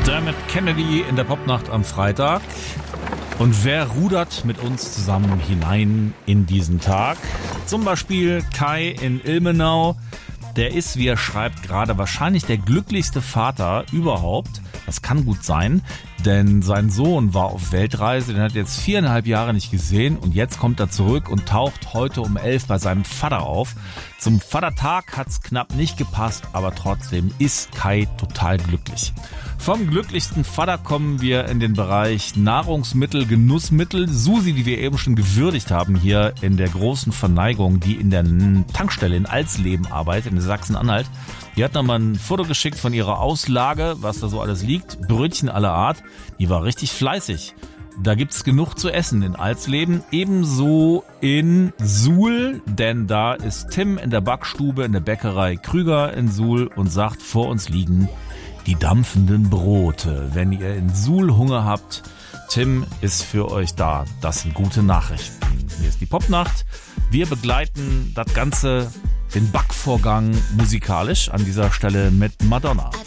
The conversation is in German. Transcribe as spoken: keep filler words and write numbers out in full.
Dermot Kennedy in der Popnacht am Freitag. Und wer rudert mit uns zusammen hinein in diesen Tag? Zum Beispiel Kai in Ilmenau. Der ist, wie er schreibt, gerade wahrscheinlich der glücklichste Vater überhaupt. Das kann gut sein, denn sein Sohn war auf Weltreise, den hat er jetzt viereinhalb Jahre nicht gesehen und jetzt kommt er zurück und taucht heute um elf bei seinem Vater auf. Zum Vatertag hat's knapp nicht gepasst, aber trotzdem ist Kai total glücklich. Vom glücklichsten Vater kommen wir in den Bereich Nahrungsmittel, Genussmittel. Susi, die wir eben schon gewürdigt haben hier in der großen Verneigung, die in der Tankstelle in Alsleben arbeitet, in Sachsen-Anhalt. Die hat nochmal ein Foto geschickt von ihrer Auslage, was da so alles liegt. Brötchen aller Art. Die war richtig fleißig. Da gibt's genug zu essen in Alsleben, ebenso in Suhl, denn da ist Tim in der Backstube in der Bäckerei Krüger in Suhl und sagt, vor uns liegen die dampfenden Brote. Wenn ihr in Suhl Hunger habt, Tim ist für euch da. Das sind gute Nachrichten. Hier ist die Popnacht. Wir begleiten das Ganze, den Backvorgang musikalisch an dieser Stelle mit Madonna.